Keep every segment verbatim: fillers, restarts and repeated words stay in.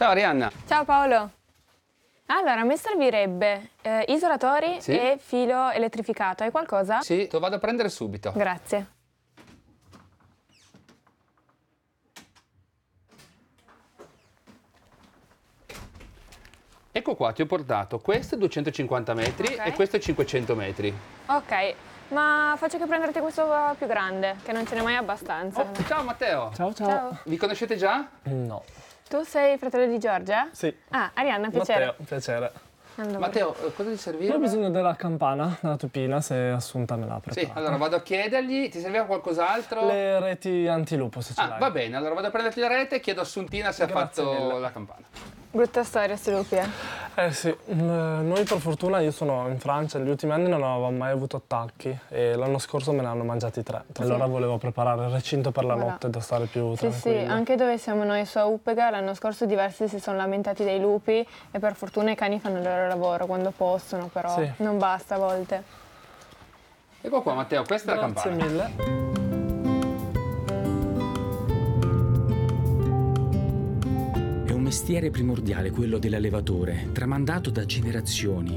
Ciao Arianna. Ciao Paolo. Allora, a me servirebbe eh, isolatori Sì? e filo elettrificato. Hai qualcosa? Sì, lo vado a prendere subito. Grazie. Ecco qua, ti ho portato questo è duecentocinquanta metri Ok. e questo è cinquecento metri. Ok, ma faccio che prenderti questo più grande, che non ce n'è mai abbastanza. Oh, ciao Matteo. Ciao, ciao. Ciao. Vi conoscete già? No. Tu sei fratello di Giorgia? Sì. Ah, Arianna, piacere. Matteo, piacere. Allora. Matteo, eh, cosa ti Io serviva? ho bisogno della campana, della tupina, se Assunta me l'ha Sì, preparata. allora vado a chiedergli, ti serviva qualcos'altro? Le reti antilupo, se ce Ah, l'hai. va bene, allora vado a prenderti la rete e chiedo a Assuntina se Grazie ha fatto mille. la campana. Brutta storia, sti lupi, eh. Eh sì, eh, noi per fortuna, io sono in Francia, negli ultimi anni non avevamo mai avuto attacchi e l'anno scorso me ne hanno mangiati tre. Allora volevo preparare il recinto per la Voilà. notte da stare più Sì, sì, tranquilla. anche dove siamo noi su a Uppega, l'anno scorso diversi si sono lamentati dei lupi e per fortuna i cani fanno il loro lavoro quando possono, però Sì. non basta a volte. Ecco qua Matteo, questa è la Grazie campana. mille. È un mestiere primordiale quello dell'allevatore, tramandato da generazioni.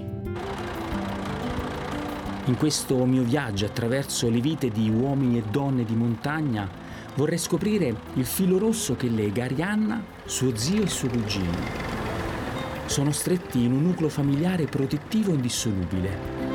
In questo mio viaggio attraverso le vite di uomini e donne di montagna vorrei scoprire il filo rosso che lega Arianna, suo zio e suo cugino. Sono stretti in un nucleo familiare protettivo e indissolubile.